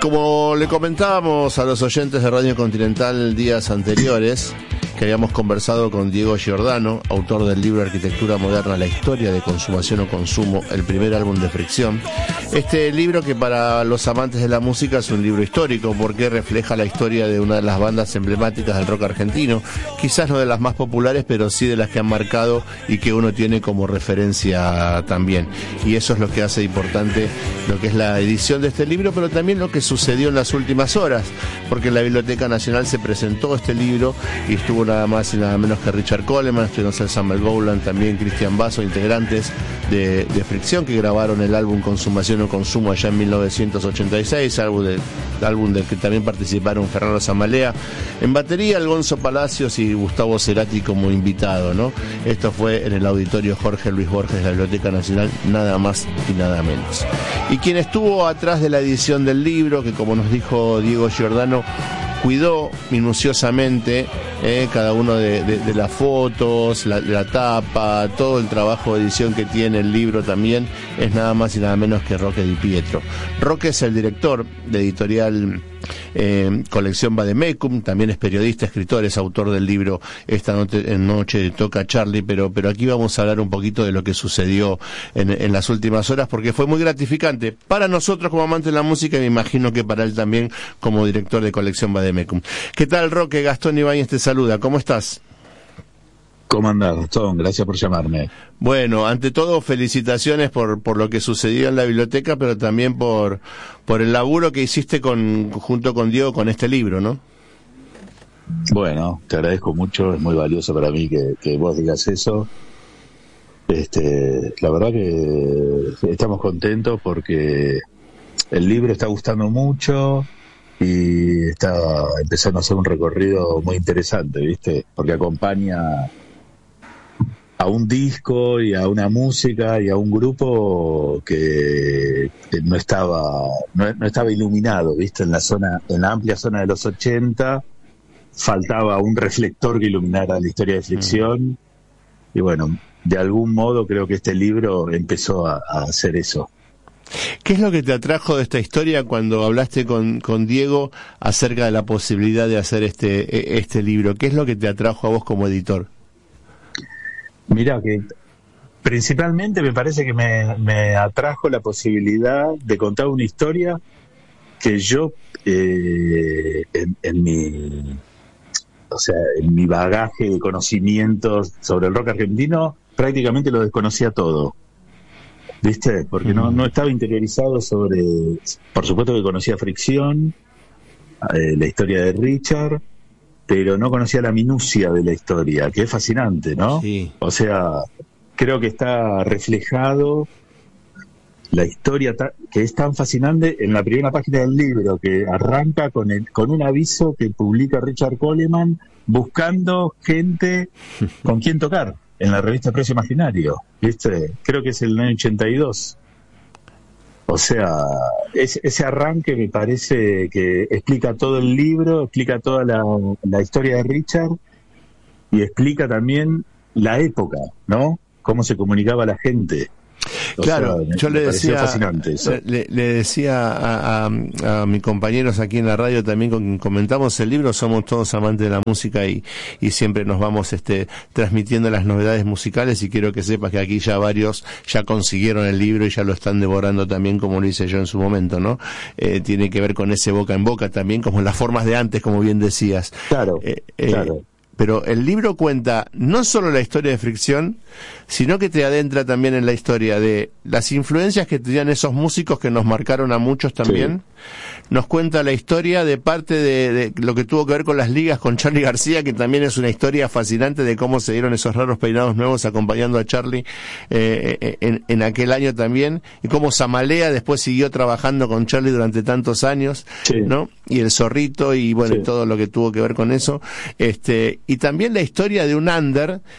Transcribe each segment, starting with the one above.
Como le comentábamos a los oyentes de Radio Continental días anteriores, que habíamos conversado con Diego Giordano, autor del libro Arquitectura Moderna, la historia de consumación o consumo, el primer álbum de Fricción. Este libro, que para los amantes de la música es un libro histórico, porque refleja la historia de una de las bandas emblemáticas del rock argentino, quizás no de las más populares, pero sí de las que han marcado y que uno tiene como referencia también. Y eso es lo que hace importante lo que es la edición de este libro, pero también lo que sucedió en las últimas horas, porque en la Biblioteca Nacional se presentó este libro y estuvo nada más y nada menos que Richard Coleman, estuvieron Samuel Gowland, también Cristian Basso, integrantes de Fricción, que grabaron el álbum Consumación o Consumo allá en 1986, álbum del que también participaron Fernando Zamalea en batería, Alonso Palacios y Gustavo Cerati como invitado, ¿no? Esto fue en el auditorio Jorge Luis Borges de la Biblioteca Nacional, nada más y nada menos. Y quien estuvo atrás de la edición del libro, que como nos dijo Diego Giordano, cuidó minuciosamente cada uno de las fotos, la tapa, todo el trabajo de edición que tiene el libro también, es nada más y nada menos que Roque Di Pietro. Roque es el director de editorial Colección Vademecum, también es periodista, escritor, es autor del libro Esta noche toca Charlie, pero aquí vamos a hablar un poquito de lo que sucedió en las últimas horas, porque fue muy gratificante para nosotros como amantes de la música y me imagino que para él también como director de Colección Vademecum. ¿Qué tal, Roque? Gastón Ibáñez te saluda, ¿cómo estás? ¿Cómo andás, Gastón? Gracias por llamarme. Bueno, ante todo, felicitaciones por lo que sucedió en la biblioteca, pero también por el laburo que hiciste junto con Diego con este libro, ¿no? Bueno, te agradezco mucho, es muy valioso para mí que vos digas eso. La verdad que estamos contentos porque el libro está gustando mucho y está empezando a hacer un recorrido muy interesante, ¿viste? Porque acompaña a un disco y a una música y a un grupo que no estaba iluminado, ¿viste? En la amplia zona de los 80 faltaba un reflector que iluminara la historia de Fricción y bueno, de algún modo creo que este libro empezó a hacer eso. ¿Qué es lo que te atrajo de esta historia cuando hablaste con Diego acerca de la posibilidad de hacer este libro? ¿Qué es lo que te atrajo a vos como editor? Mira, que principalmente me parece que me atrajo la posibilidad de contar una historia que yo en mi bagaje de conocimientos sobre el rock argentino prácticamente lo desconocía todo, ¿viste? Porque no estaba interiorizado sobre, por supuesto que conocía Fricción, la historia de Richard, pero no conocía la minucia de la historia, que es fascinante, ¿no? Sí. O sea, creo que está reflejado la historia que es tan fascinante en la primera página del libro, que arranca con un aviso que publica Richard Coleman buscando gente con quien tocar en la revista Precio Imaginario, ¿viste? Creo que es el año 82. O sea, ese arranque me parece que explica todo el libro, explica toda la historia de Richard y explica también la época, ¿no? Cómo se comunicaba la gente. Claro, yo le decía a mis compañeros aquí en la radio también con quien comentamos el libro, somos todos amantes de la música y siempre nos vamos transmitiendo las novedades musicales y quiero que sepas que aquí ya varios ya consiguieron el libro y ya lo están devorando también como lo hice yo en su momento, ¿no? Tiene que ver con ese boca en boca también, como las formas de antes, como bien decías. Claro, claro. Pero el libro cuenta no solo la historia de Fricción, sino que te adentra también en la historia de las influencias que tenían esos músicos que nos marcaron a muchos también. Sí. Nos cuenta la historia de parte de lo que tuvo que ver con las ligas con Charly García, que también es una historia fascinante de cómo se dieron esos raros peinados nuevos acompañando a Charly en aquel año también, y cómo Zamalea después siguió trabajando con Charly durante tantos años, sí, ¿no? Y el Zorrito y bueno, sí, y todo lo que tuvo que ver con eso. Y también la historia de un under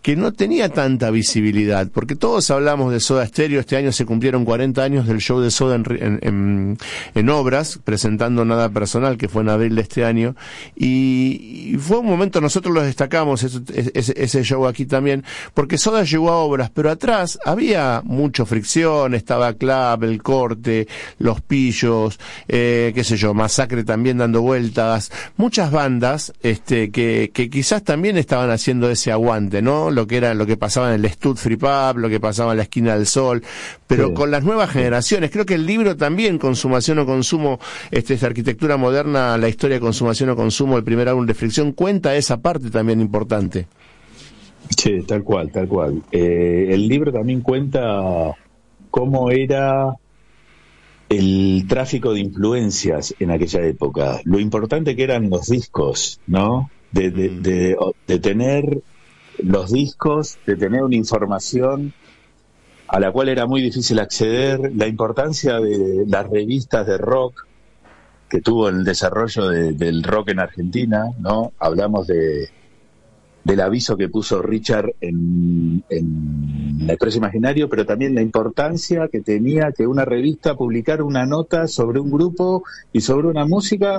que no tenía tanta visibilidad, porque todos hablamos de Soda Stereo. Este año se cumplieron 40 años del show de Soda en Obras, presentando Nada Personal, que fue en abril de este año, y fue un momento, nosotros lo destacamos, ese show aquí también, porque Soda llegó a Obras, pero atrás había mucho fricción, estaba Club, El Corte, Los Pillos, qué sé yo, Masacre también dando vueltas, muchas bandas que quizás también estaban haciendo ese aguante, ¿no? Lo que pasaba en el Stud Free Pub, lo que pasaba en la Esquina del Sol, pero con las nuevas generaciones. Creo que el libro también, Consumación o Consumo, esta arquitectura moderna, la historia de Consumación o Consumo, el primer álbum de Fricción, cuenta esa parte también importante. Sí, tal cual, tal cual. El libro también cuenta cómo era el tráfico de influencias en aquella época, lo importante que eran los discos, ¿no? De tener los discos, de tener una información a la cual era muy difícil acceder, la importancia de las revistas de rock que tuvo el desarrollo del rock en Argentina, ¿no? Hablamos del aviso que puso Richard en El Expreso Imaginario, pero también la importancia que tenía que una revista publicara una nota sobre un grupo y sobre una música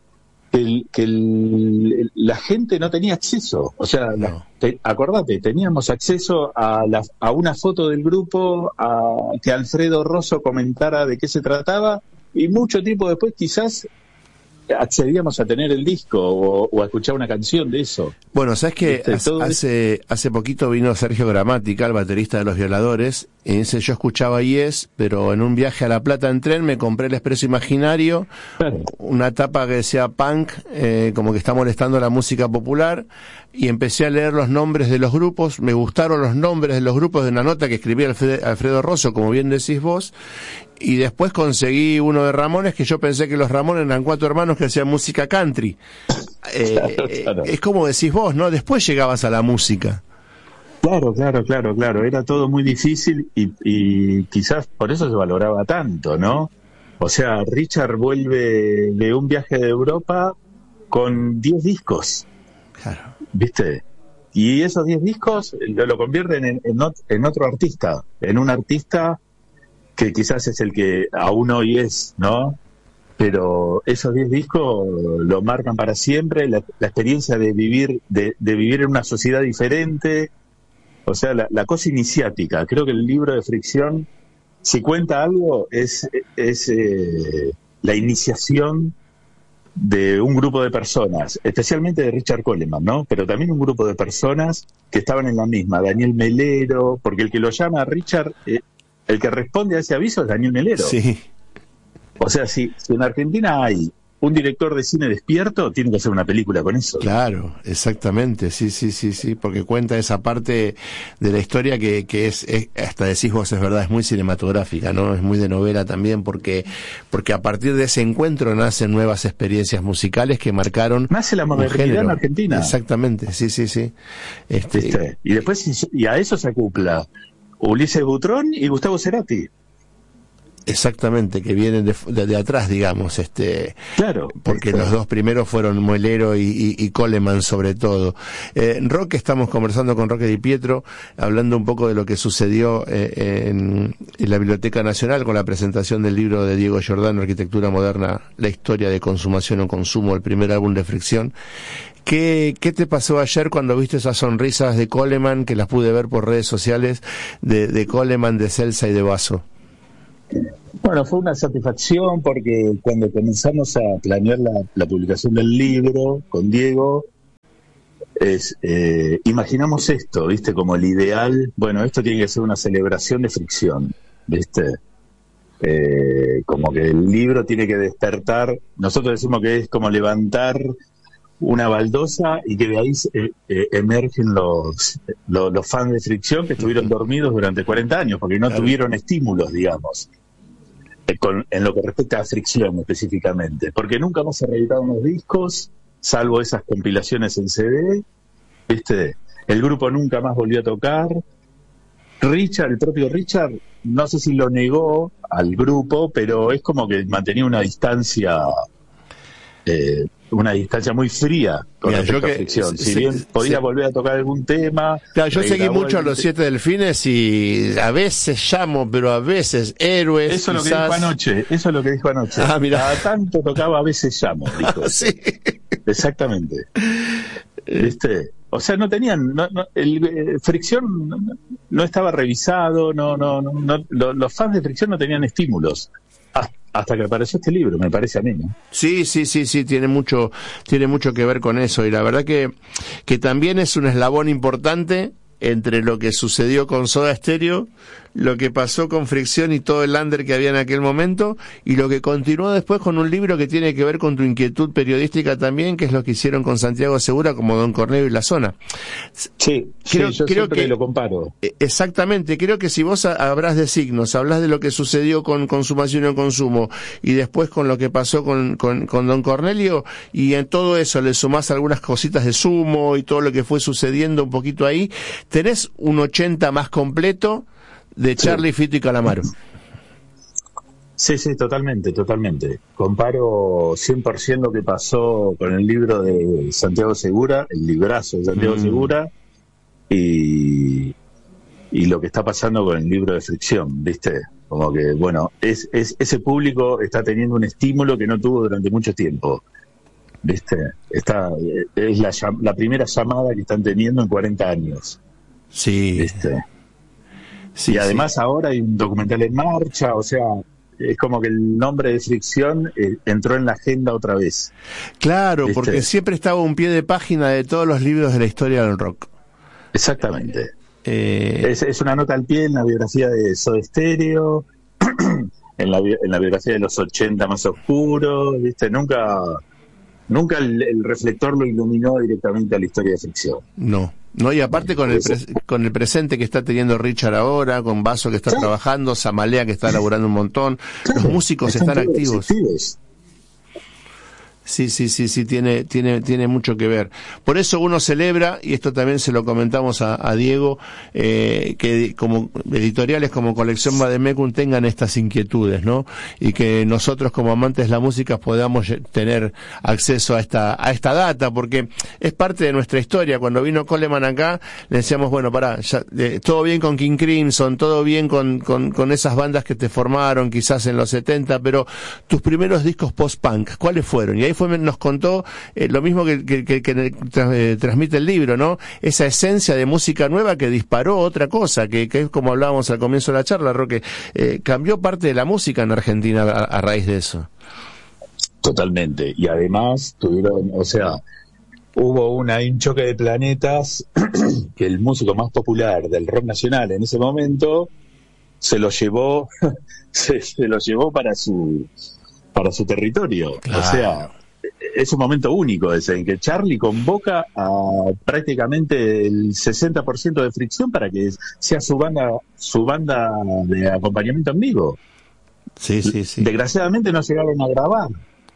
la gente no tenía acceso. O sea, acordate, teníamos acceso a una foto del grupo, a que Alfredo Rosso comentara de qué se trataba, y mucho tiempo después quizás accedíamos a tener el disco o a escuchar una canción de eso. Bueno, ¿sabes qué? Hace poquito vino Sergio Gramática, el baterista de Los Violadores, y dice, yo escuchaba Yes, pero en un viaje a La Plata en tren me compré el Expreso Imaginario, claro, una tapa que decía punk, como que está molestando la música popular, y empecé a leer los nombres de los grupos, me gustaron los nombres de los grupos de una nota que escribía Alfredo Rosso, como bien decís vos, y después conseguí uno de Ramones, que yo pensé que los Ramones eran 4 hermanos que hacían música country. Claro. Es como decís vos, ¿no? Después llegabas a la música. Claro. Era todo muy difícil y quizás por eso se valoraba tanto, ¿no? O sea, Richard vuelve de un viaje de Europa con 10 discos. Claro. ¿Viste? Y esos 10 discos lo convierten en otro artista, en un artista que quizás es el que aún hoy es, ¿no? Pero esos 10 discos lo marcan para siempre, la experiencia de vivir en una sociedad diferente, o sea, la cosa iniciática. Creo que el libro de Fricción, si cuenta algo, es la iniciación de un grupo de personas, especialmente de Richard Coleman, ¿no? Pero también un grupo de personas que estaban en la misma, Daniel Melero, porque el que lo llama a Richard... el que responde a ese aviso es Daniel Melero. Sí. O sea, si en Argentina hay un director de cine despierto, tiene que hacer una película con eso. Claro, exactamente, sí, porque cuenta esa parte de la historia que es, hasta decís vos, es verdad, es muy cinematográfica, ¿no? Es muy de novela también, porque a partir de ese encuentro nacen nuevas experiencias musicales que marcaron... Nace la modernidad en Argentina. Exactamente, sí. Y después, y a eso se acopla Ulises Butrón y Gustavo Cerati. Exactamente, que vienen de atrás, digamos, claro, porque los dos primeros fueron Melero y Coleman sobre todo. Roque, estamos conversando con Roque Di Pietro, hablando un poco de lo que sucedió en la Biblioteca Nacional con la presentación del libro de Diego Giordano, Arquitectura Moderna, la historia de Consumación o Consumo, el primer álbum de Fricción. ¿Qué te pasó ayer cuando viste esas sonrisas de Coleman, que las pude ver por redes sociales, de Coleman, de Celsa y de Basso? Bueno, fue una satisfacción porque cuando comenzamos a planear la publicación del libro con Diego, imaginamos esto, ¿viste? Como el ideal, bueno, esto tiene que ser una celebración de Fricción, ¿viste? Como que el libro tiene que despertar, nosotros decimos que es como levantar una baldosa y que de ahí emergen los fans de Fricción que estuvieron dormidos durante 40 años porque no tuvieron estímulos, digamos, en lo que respecta a Fricción específicamente, porque nunca más se reeditaron los discos, salvo esas compilaciones en CD, ¿viste? El grupo nunca más volvió a tocar. Richard, el propio Richard, no sé si lo negó al grupo, pero es como que mantenía una distancia una distancia muy fría con Mira, respecto a Fricción. Si bien podía volver a tocar algún tema. Claro, yo seguí mucho a los 7 Delfines y a veces llamo, pero a veces héroes. Eso es quizás... lo que dijo anoche. Ah, mira. Cada tanto tocaba, a veces llamo, dijo. Sí. Exactamente. ¿Viste? O sea, no tenían, Fricción no estaba revisado, los fans de Fricción no tenían estímulos. Hasta que apareció este libro, me parece a mí, ¿no? Sí, tiene mucho que ver con eso, y la verdad que también es un eslabón importante entre lo que sucedió con Soda Stereo, lo que pasó con Fricción y todo el under que había en aquel momento, y lo que continuó después con un libro que tiene que ver con tu inquietud periodística también, que es lo que hicieron con Santiago Segura como Don Cornelio y La Zona. Sí, yo siempre lo comparo. Exactamente, creo que si vos hablas de signos, hablas de lo que sucedió con Consumación y Consumo, y después con lo que pasó con Don Cornelio, y en todo eso le sumás algunas cositas de Sumo y todo lo que fue sucediendo un poquito ahí, tenés un 80 más completo de Charly, Fito y Calamaro. Sí, totalmente. Comparo 100% lo que pasó con el libro de Santiago Segura, el librazo de Santiago Segura, y lo que está pasando con el libro de Fricción, ¿viste? Como que, bueno, ese público está teniendo un estímulo que no tuvo durante mucho tiempo, ¿viste? Es la primera llamada que están teniendo en 40 años. Sí. ¿Viste? Sí, y además ahora hay un documental en marcha, o sea, es como que el nombre de Fricción entró en la agenda otra vez. Claro, ¿viste? Porque siempre estaba un pie de página de todos los libros de la historia del rock. Exactamente. Es una nota al pie en la biografía de Soda Stereo, en la biografía de los 80 más oscuros, ¿viste? Nunca el reflector lo iluminó directamente a la historia de Fricción. No, y aparte con el presente que está teniendo Richard ahora, con Basso que está trabajando, Samalea que está laburando un montón, los músicos están activos. Sí, tiene mucho que ver. Por eso uno celebra, y esto también se lo comentamos a Diego, que como editoriales como Colección Vademecum tengan estas inquietudes, ¿no? Y que nosotros como amantes de la música podamos tener acceso a esta data, porque es parte de nuestra historia. Cuando vino Coleman acá, le decíamos, bueno, todo bien con King Crimson, todo bien con esas bandas que te formaron quizás en los 70, pero tus primeros discos post-punk, ¿cuáles fueron? Y ahí nos contó lo mismo que transmite el libro, ¿no? Esa esencia de música nueva que disparó otra cosa, que es como hablábamos al comienzo de la charla, Roque, cambió parte de la música en Argentina a raíz de eso. Totalmente, y además hubo un choque de planetas que el músico más popular del rock nacional en ese momento se lo llevó para su territorio. Claro. O sea, es un momento único ese, en que Charly convoca a prácticamente el 60% de Fricción para que sea su banda de acompañamiento en vivo. Sí. Desgraciadamente no llegaron a grabar.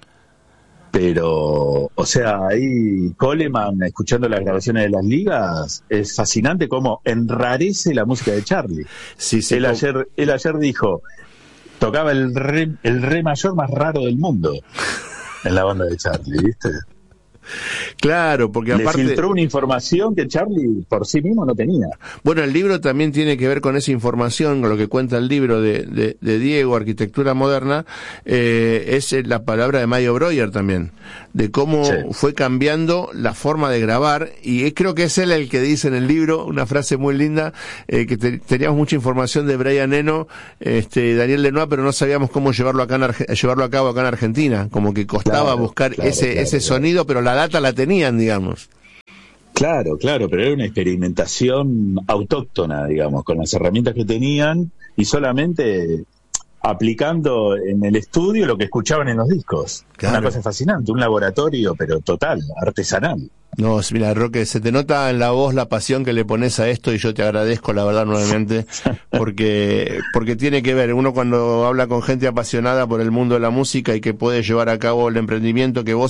Pero, o sea, ahí Coleman, escuchando las grabaciones de las ligas, es fascinante cómo enrarece la música de Charly. Sí, él ayer dijo, tocaba el re mayor más raro del mundo en la banda de Charly, ¿viste? Claro, porque aparte le filtró una información que Charly por sí mismo no tenía. Bueno, el libro también tiene que ver con esa información, con lo que cuenta el libro de Diego, Arquitectura Moderna, es la palabra de Mayo Breuer también, de cómo fue cambiando la forma de grabar, y creo que es él el que dice en el libro una frase muy linda, que teníamos mucha información de Brian Eno, Daniel Lenoir, pero no sabíamos cómo llevarlo a cabo acá en Argentina, como que costaba buscar ese sonido, pero la data la tenían, digamos. Claro, pero era una experimentación autóctona, digamos, con las herramientas que tenían y solamente aplicando en el estudio lo que escuchaban en los discos. Claro. Una cosa fascinante, un laboratorio, pero total, artesanal. No, mira, Roque, se te nota en la voz la pasión que le pones a esto, y yo te agradezco, la verdad, nuevamente, porque tiene que ver, uno cuando habla con gente apasionada por el mundo de la música y que puede llevar a cabo el emprendimiento que vos